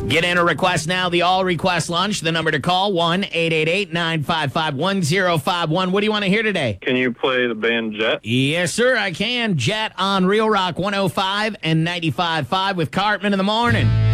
Get in a request now, the All Request Lunch. The number to call, 1-888-955-1051. What do you want to hear today? Can you play the band Jet? Yes, sir, I can. Jet on Real Rock 105 and 95.5 with Cartman in the morning.